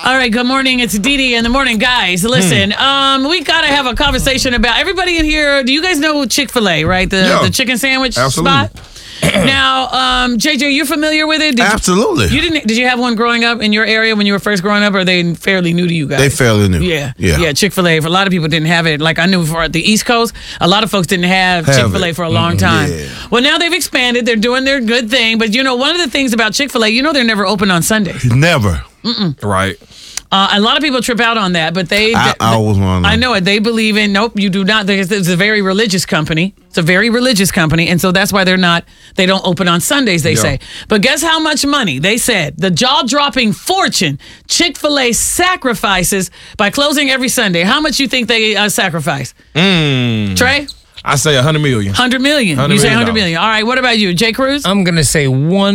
All right, good morning. It's Dee Dee in the morning. Guys, listen, we got to have a conversation about everybody in here. Do you guys know Chick-fil-A, right? The chicken sandwich spot? Now, JJ, you're familiar with it? Absolutely. Did you have one growing up in your area when you were first growing up, or are they fairly new to you guys? They fairly new. Yeah. Chick-fil-A, for a lot of people didn't have it. Like I knew for the East Coast, a lot of folks didn't have Chick-fil-A for a long time. Yeah. Well, now they've expanded. They're doing their good thing. But, one of the things about Chick-fil-A, they're never open on Sundays. Never. Right. A lot of people trip out on that, but I was one of them. I know it. They believe in, nope, you do not. It's a very religious company. It's a very religious company, and so that's why they don't open on Sundays, they say. But guess how much money? They said the jaw-dropping fortune Chick-fil-A sacrifices by closing every Sunday. How much you think they sacrifice? Trey? I say $100 million. $100 million. You say $100 million. All right, what about you, Jay Cruz? I'm going to say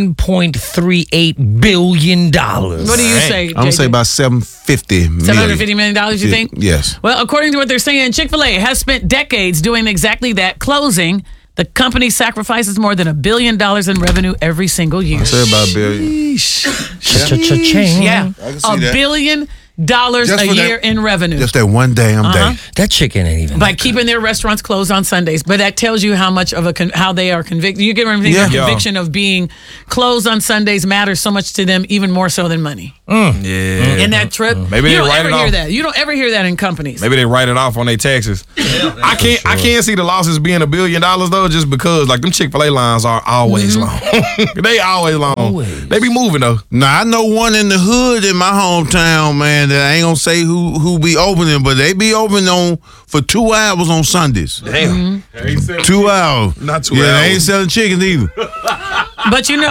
$1.38 billion. What do you say, I'm going to say about $750 million. $750 million, you think? Yes. Well, according to what they're saying, Chick-fil-A has spent decades doing exactly that, closing. The company sacrifices more than $1 billion in revenue every single year. I say about $1 billion. Cha-cha-cha-ching. Yeah, I can see $1 that. billion a year in revenue. Just that one damn day. That chicken ain't even. By keeping their restaurants closed on Sundays. But that tells you how much of how they are convicted. You get what I'm saying? The conviction of being closed on Sundays matters so much to them, even more so than money. Yeah. In that trip. Maybe you they don't write ever it hear off. that. You don't ever hear that in companies. Maybe they write it off on their taxes. I can't see the losses being $1 billion though, just because like them Chick-fil-A lines are always long. They always long. They be moving though. Now, I know one in the hood in my hometown, man, that I ain't going to say who be opening, but they be open for 2 hours on Sundays. Damn. 2 hours. Not 2 Yeah, hours. they ain't selling chickens either. But and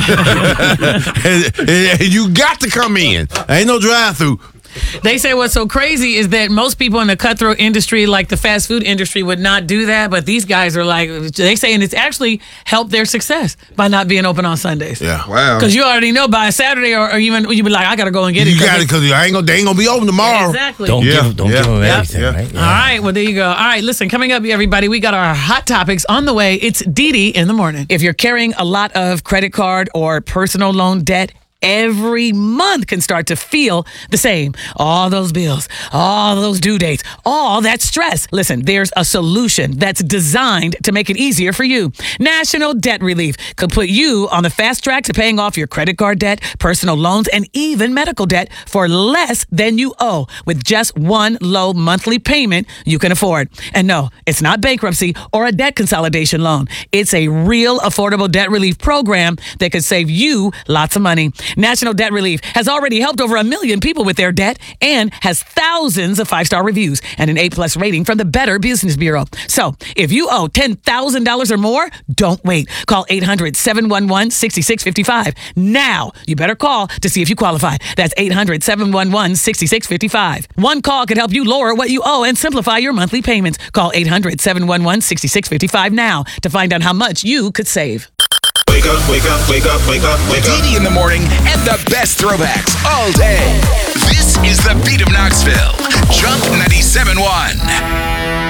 you got to come in. Ain't no drive-through. they say what's so crazy is that most people in the cutthroat industry, like the fast food industry, would not do that. But these guys are like, they saying it's actually helped their success by not being open on Sundays. Yeah. Wow. Because you already know by Saturday or even you be like, I got to go and get it. You got it because they ain't going to be open tomorrow. Exactly. Don't give them anything, Yeah. right? All right, well, there you go. All right, listen, coming up, everybody, we got our hot topics on the way. It's Dee Dee in the morning. If you're carrying a lot of credit card or personal loan debt, every month can start to feel the same. All those bills, all those due dates, all that stress. Listen, there's a solution that's designed to make it easier for you. National Debt Relief could put you on the fast track to paying off your credit card debt, personal loans, and even medical debt for less than you owe with just one low monthly payment you can afford. And no, it's not bankruptcy or a debt consolidation loan. It's a real affordable debt relief program that could save you lots of money. National Debt Relief has already helped over 1 million people with their debt and has thousands of 5-star reviews and an A+ rating from the Better Business Bureau. So if you owe $10,000 or more, don't wait. Call 800-711-6655. Now, you better call to see if you qualify. That's 800-711-6655. One call could help you lower what you owe and simplify your monthly payments. Call 800-711-6655 now to find out how much you could save. Wake up, wake up, wake up, wake up, wake up. Dee Dee in the morning and the best throwbacks all day. This is the Beat of Knoxville. Jump 97.1.